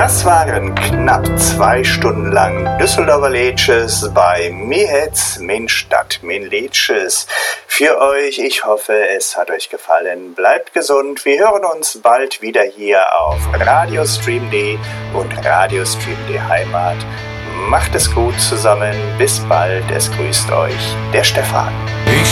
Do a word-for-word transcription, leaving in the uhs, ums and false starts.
Das waren knapp zwei Stunden lang Düsseldorfer Lätsches bei mir jetzt min Stadt min Lätsches. Für euch, ich hoffe, es hat euch gefallen. Bleibt gesund, wir hören uns bald wieder hier auf Radiostream punkt de und Radiostream punkt de Heimat. Macht es gut zusammen, bis bald, es grüßt euch der Stefan. Ich